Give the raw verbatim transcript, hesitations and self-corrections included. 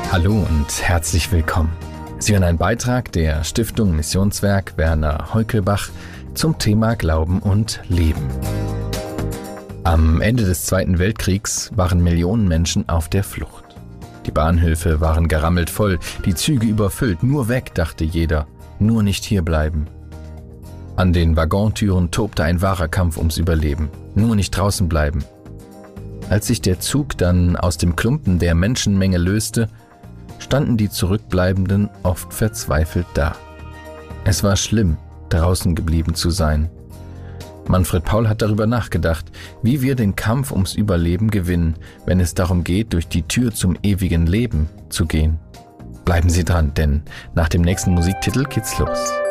Hallo und herzlich willkommen. Sie hören einen Beitrag der Stiftung Missionswerk Werner Heukelbach zum Thema Glauben und Leben. Am Ende des Zweiten Weltkriegs waren Millionen Menschen auf der Flucht. Die Bahnhöfe waren gerammelt voll, die Züge überfüllt. Nur weg, dachte jeder, nur nicht hierbleiben. An den Waggontüren tobte ein wahrer Kampf ums Überleben, nur nicht draußen bleiben. Als sich der Zug dann aus dem Klumpen der Menschenmenge löste, standen die Zurückbleibenden oft verzweifelt da. Es war schlimm, draußen geblieben zu sein. Manfred Paul hat darüber nachgedacht, wie wir den Kampf ums Überleben gewinnen, wenn es darum geht, durch die Tür zum ewigen Leben zu gehen. Bleiben Sie dran, denn nach dem nächsten Musiktitel geht's los.